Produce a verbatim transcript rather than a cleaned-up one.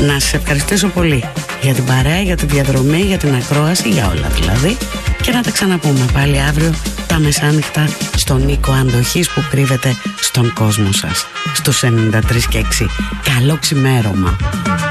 Να σας ευχαριστήσω πολύ για την παρέα, για τη διαδρομή, για την ακρόαση, για όλα δηλαδή. Και να τα ξαναπούμε πάλι αύριο τα μεσάνυχτα στον οίκο αντοχής που κρύβεται στον κόσμο σας. Στους ενενήντα τρία και έξι. Καλό ξημέρωμα.